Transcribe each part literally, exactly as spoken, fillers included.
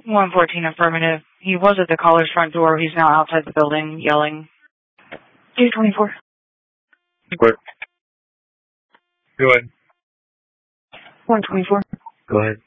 one fourteen affirmative. He was at the caller's front door. He's now outside the building yelling. two twenty-four. Quick. Go ahead. one twenty-four. Go ahead.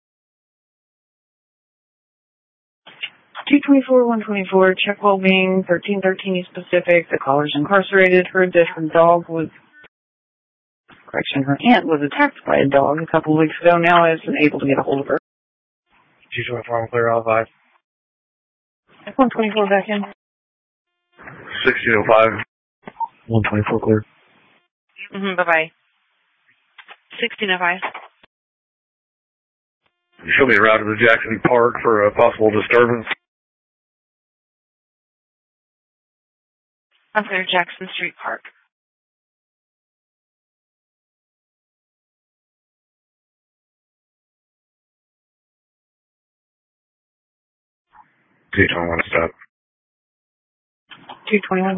two twenty-four, one twenty-four, check well-being, thirteen thirteen East Pacific. The caller's incarcerated. Heard that her dog was, correction, her aunt was attacked by a dog a couple of weeks ago. Now isn't able to get a hold of her. two twenty-four, I'm clear, all five. one twenty-four back in. sixteen oh five. one twenty-four clear. Mm-hmm, bye-bye. sixteen oh five. You show me a route to the Jackson Park for a possible disturbance. I'm clear, Jackson Street Park. two twenty-one, stop. two twenty-one.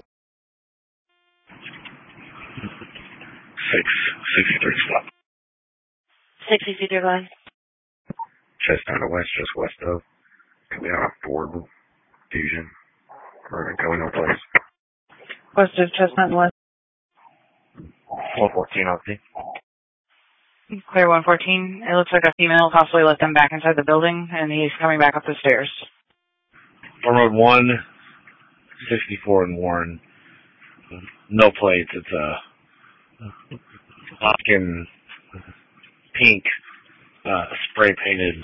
six sixty-three, stop. six sixty-three line. Chestnut West, just west of. Coming out of Ford Fusion. We're going no place. West of Chestnut and West. one fourteen, I'll see. Clear one fourteen. It looks like a female possibly let them back inside the building, and he's coming back up the stairs. On Road one, sixty-four in Warren. No plates. It's a Hopkins pink uh, spray painted.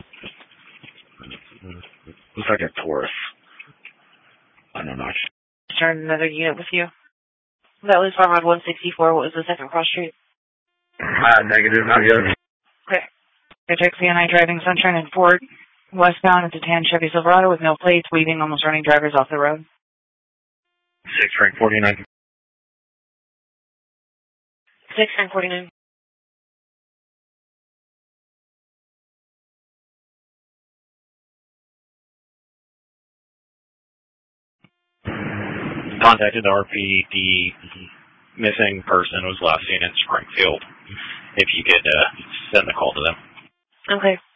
Looks like a Taurus. I don't know. Started another unit with you. That was Farm Road one sixty-four. What was the second cross street? Uh, negative, not yet. Okay. Your taxi and I driving Sunshine and Ford. Westbound at the tan Chevy Silverado with no plates, weaving, almost running drivers off the road. six rank forty-nine. six rank forty-nine. Contacted R P D. Missing person was last seen in Springfield. If you could uh, send the call to them. Okay.